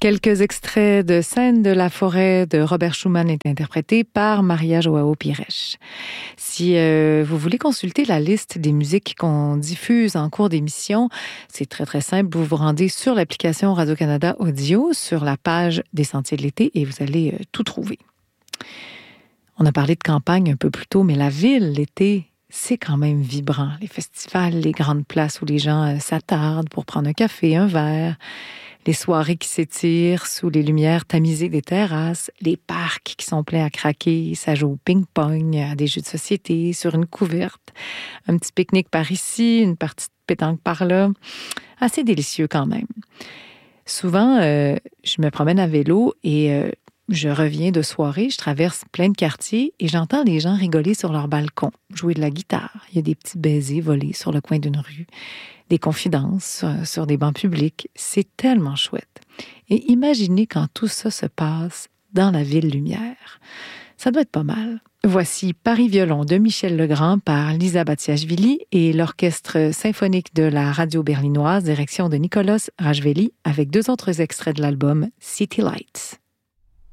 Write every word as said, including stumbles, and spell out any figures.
Quelques extraits de Scènes de la forêt de Robert Schumann étaient interprétés par Maria Joao Pires. Si euh, vous voulez consulter la liste des musiques qu'on diffuse en cours d'émission, c'est très très simple. Vous vous rendez sur l'application Radio-Canada Audio, sur la page des Sentiers de l'été et vous allez euh, tout trouver. On a parlé de campagne un peu plus tôt, mais la ville, l'été, c'est quand même vibrant. Les festivals, les grandes places où les gens euh, s'attardent pour prendre un café, un verre, les soirées qui s'étirent sous les lumières tamisées des terrasses, les parcs qui sont pleins à craquer, ça joue au ping-pong, à des jeux de société, sur une couverte, un petit pique-nique par ici, une partie de pétanque par là. Assez délicieux quand même. Souvent, euh, je me promène à vélo et euh, je reviens de soirée, je traverse plein de quartiers et j'entends les gens rigoler sur leur balcon, jouer de la guitare. Il y a des petits baisers volés sur le coin d'une rue, des confidences sur, sur des bancs publics. C'est tellement chouette. Et imaginez quand tout ça se passe dans la ville lumière. Ça doit être pas mal. Voici Paris Violon de Michel Legrand par Lisa Batiashvili et l'orchestre symphonique de la radio berlinoise, direction de Nicolas Rajveli, avec deux autres extraits de l'album City Lights.